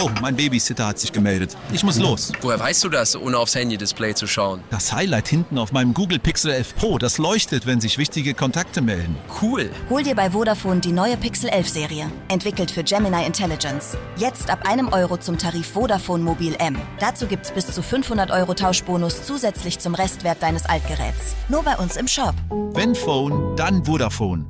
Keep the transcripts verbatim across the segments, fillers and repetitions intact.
Oh, mein Babysitter hat sich gemeldet. Ich muss los. Woher weißt du das, ohne aufs Handy-Display zu schauen? Das Highlight hinten auf meinem Google Pixel elf Pro, das leuchtet, wenn sich wichtige Kontakte melden. Cool. Hol dir bei Vodafone die neue Pixel elf Serie. Entwickelt für Gemini Intelligence. Jetzt ab einem Euro zum Tarif Vodafone Mobil M. Dazu gibt's bis zu fünfhundert Euro Tauschbonus zusätzlich zum Restwert deines Altgeräts. Nur bei uns im Shop. Wenn Phone, dann Vodafone.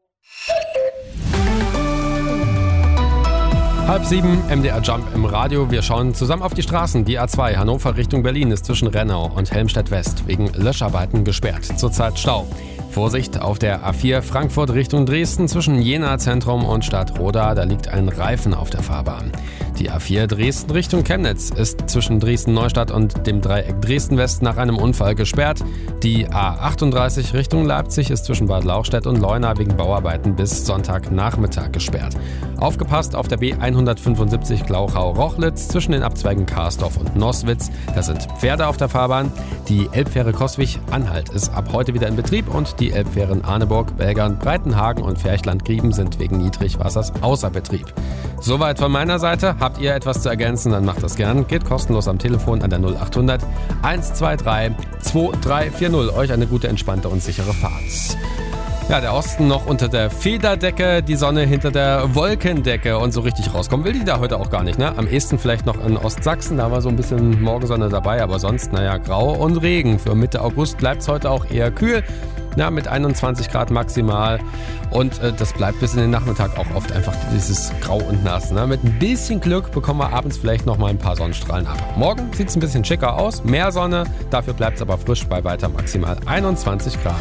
Halb sieben, M D R Jump im Radio. Wir schauen zusammen auf die Straßen. Die A zwei Hannover Richtung Berlin ist zwischen Rennau und Helmstedt West wegen Löscharbeiten gesperrt. Zurzeit Stau. Vorsicht auf der A vier Frankfurt Richtung Dresden zwischen Jena Zentrum und Stadtroda. Da liegt ein Reifen auf der Fahrbahn. Die A vier Dresden Richtung Chemnitz ist zwischen Dresden-Neustadt und dem Dreieck Dresden-West nach einem Unfall gesperrt. Die A achtunddreißig Richtung Leipzig ist zwischen Bad Lauchstädt und Leuna wegen Bauarbeiten bis Sonntagnachmittag gesperrt. Aufgepasst auf der B hundertfünfundsiebzig Glauchau-Rochlitz zwischen den Abzweigen Karsdorf und Noswitz. Da sind Pferde auf der Fahrbahn. Die Elbfähre Coswig-Anhalt ist ab heute wieder in Betrieb und die Elbfähren Arneburg, Belgern, Breitenhagen und Ferchland-Grieben sind wegen Niedrigwassers außer Betrieb. Soweit von meiner Seite. Habt ihr etwas zu ergänzen, dann macht das gern. Geht kostenlos am Telefon an der null achthundert hundertzweiundzwanzig zweiunddreißig. Euch eine gute, entspannte und sichere Fahrt. Ja, der Osten noch unter der Federdecke, die Sonne hinter der Wolkendecke und so richtig rauskommen will die da heute auch gar nicht, ne? Am ehesten vielleicht noch in Ostsachsen, da war so ein bisschen Morgensonne dabei, aber sonst, naja, grau und Regen. Für Mitte August bleibt es heute auch eher kühl, na, mit einundzwanzig Grad maximal und äh, das bleibt bis in den Nachmittag auch oft einfach dieses Grau und Nass, ne? Mit ein bisschen Glück bekommen wir abends vielleicht noch mal ein paar Sonnenstrahlen ab. Morgen sieht es ein bisschen schicker aus, mehr Sonne, dafür bleibt es aber frisch bei weiter maximal einundzwanzig Grad.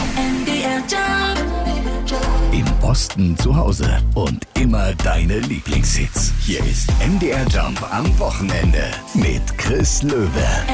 Im Osten zu Hause und immer deine Lieblingshits. Hier ist M D R Jump am Wochenende mit Chris Löwe.